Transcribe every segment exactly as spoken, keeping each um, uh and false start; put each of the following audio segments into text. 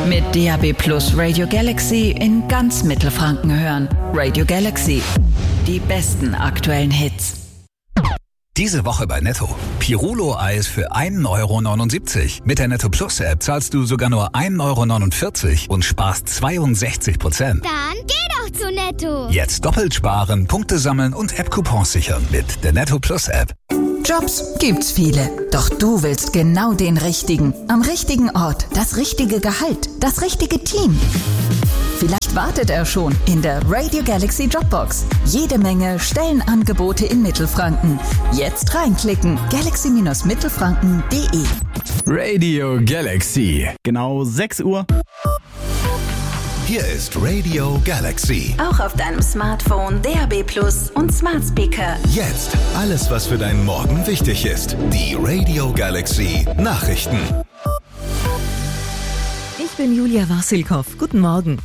Mit D A B Plus Radio Galaxy in ganz Mittelfranken hören. Radio Galaxy. Die besten aktuellen Hits. Diese Woche bei Netto. Pirulo-Eis für ein Euro neunundsiebzig. Mit der Netto Plus App zahlst du sogar nur ein Euro neunundvierzig und sparst zweiundsechzig Prozent. Dann geh doch zu Netto. Jetzt doppelt sparen, Punkte sammeln und App-Coupons sichern mit der Netto Plus App. Jobs gibt's viele, doch du willst genau den richtigen. Am richtigen Ort, das richtige Gehalt, das richtige Team. Vielleicht wartet er schon in der Radio Galaxy Jobbox. Jede Menge Stellenangebote in Mittelfranken. Jetzt reinklicken. galaxy Mittelfranken punkt de. Radio Galaxy. Genau sechs Uhr. Hier ist Radio Galaxy. Auch auf deinem Smartphone, D A B Plus und Smart Speaker. Jetzt alles, was für deinen Morgen wichtig ist. Die Radio Galaxy Nachrichten. Ich bin Julia Wassilkow. Guten Morgen.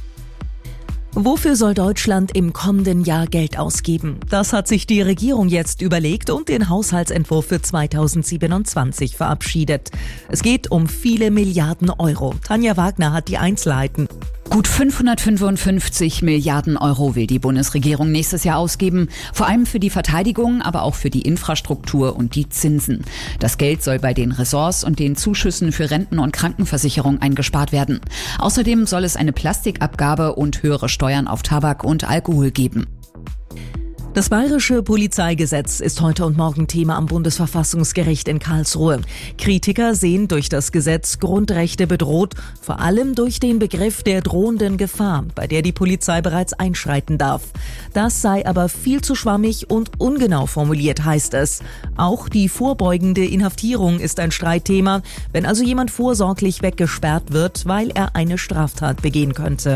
Wofür soll Deutschland im kommenden Jahr Geld ausgeben? Das hat sich die Regierung jetzt überlegt und den Haushaltsentwurf für zweitausendsiebenundzwanzig verabschiedet. Es geht um viele Milliarden Euro. Tanja Wagner hat die Einzelheiten. Gut fünfhundertfünfundfünfzig Milliarden Euro will die Bundesregierung nächstes Jahr ausgeben. Vor allem für die Verteidigung, aber auch für die Infrastruktur und die Zinsen. Das Geld soll bei den Ressorts und den Zuschüssen für Renten- und Krankenversicherung eingespart werden. Außerdem soll es eine Plastikabgabe und höhere Steuern auf Tabak und Alkohol geben. Das bayerische Polizeigesetz ist heute und morgen Thema am Bundesverfassungsgericht in Karlsruhe. Kritiker sehen durch das Gesetz Grundrechte bedroht, vor allem durch den Begriff der drohenden Gefahr, bei der die Polizei bereits einschreiten darf. Das sei aber viel zu schwammig und ungenau formuliert, heißt es. Auch die vorbeugende Inhaftierung ist ein Streitthema, wenn also jemand vorsorglich weggesperrt wird, weil er eine Straftat begehen könnte.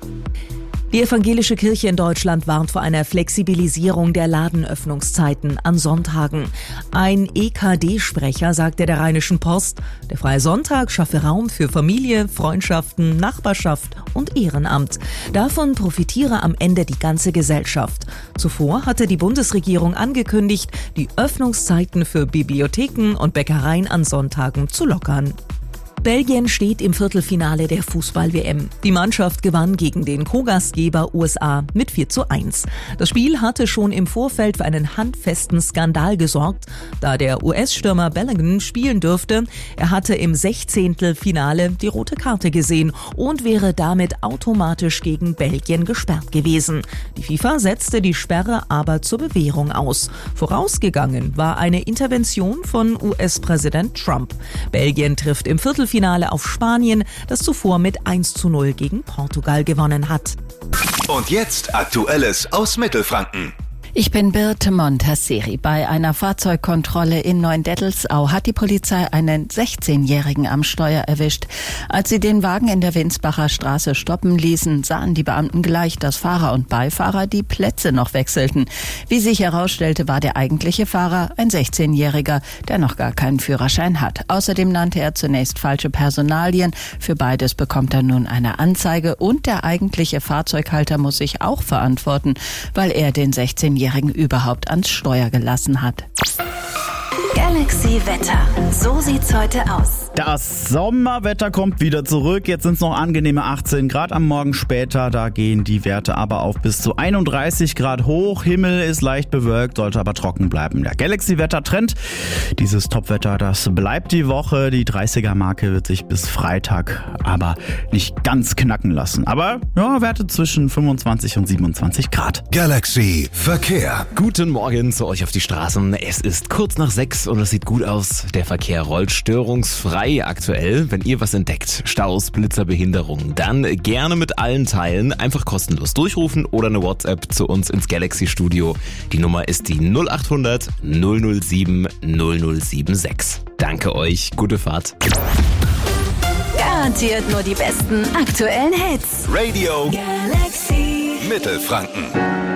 Die evangelische Kirche in Deutschland warnt vor einer Flexibilisierung der Ladenöffnungszeiten an Sonntagen. Ein E K D-Sprecher sagte der Rheinischen Post, der Freie Sonntag schaffe Raum für Familie, Freundschaften, Nachbarschaft und Ehrenamt. Davon profitiere am Ende die ganze Gesellschaft. Zuvor hatte die Bundesregierung angekündigt, die Öffnungszeiten für Bibliotheken und Bäckereien an Sonntagen zu lockern. Belgien steht im Viertelfinale der Fußball-W M. Die Mannschaft gewann gegen den Co-Gastgeber U S A mit vier zu eins. Das Spiel hatte schon im Vorfeld für einen handfesten Skandal gesorgt, da der U S-Stürmer Bellingham spielen dürfte. Er hatte im Sechzehntelfinale die rote Karte gesehen und wäre damit automatisch gegen Belgien gesperrt gewesen. Die FIFA setzte die Sperre aber zur Bewährung aus. Vorausgegangen war eine Intervention von U S-Präsident Trump. Belgien trifft im Viertelfinale Finale auf Spanien, das zuvor mit eins zu null gegen Portugal gewonnen hat. Und jetzt Aktuelles aus Mittelfranken. Ich bin Birte Montasseri. Bei einer Fahrzeugkontrolle in Neuendettelsau hat die Polizei einen sechzehnjährigen am Steuer erwischt. Als sie den Wagen in der Winsbacher Straße stoppen ließen, sahen die Beamten gleich, dass Fahrer und Beifahrer die Plätze noch wechselten. Wie sich herausstellte, war der eigentliche Fahrer ein sechzehnjähriger, der noch gar keinen Führerschein hat. Außerdem nannte er zunächst falsche Personalien. Für beides bekommt er nun eine Anzeige und der eigentliche Fahrzeughalter muss sich auch verantworten, weil er den sechzehnjährigen überhaupt ans Steuer gelassen hat. Galaxy Wetter. So sieht's heute aus. Das Sommerwetter kommt wieder zurück. Jetzt sind es noch angenehme achtzehn Grad am Morgen später. Da gehen die Werte aber auf bis zu einunddreißig Grad hoch. Himmel ist leicht bewölkt, sollte aber trocken bleiben. Der Galaxy-Wetter-Trend. Dieses Topwetter, das bleibt die Woche. Die dreißiger-Marke wird sich bis Freitag aber nicht ganz knacken lassen. Aber ja, Werte zwischen fünfundzwanzig und siebenundzwanzig Grad. Galaxy Verkehr. Guten Morgen zu euch auf die Straßen. Es ist kurz nach sechs und es sieht gut aus. Der Verkehr rollt störungsfrei aktuell. Wenn ihr was entdeckt, Staus, Blitzer, Behinderungen, dann gerne mit allen teilen. Einfach kostenlos durchrufen oder eine WhatsApp zu uns ins Galaxy-Studio. Die Nummer ist die null acht hundert null null sieben null null sieben sechs. Danke euch, gute Fahrt. Garantiert nur die besten aktuellen Hits. Radio Galaxy Mittelfranken.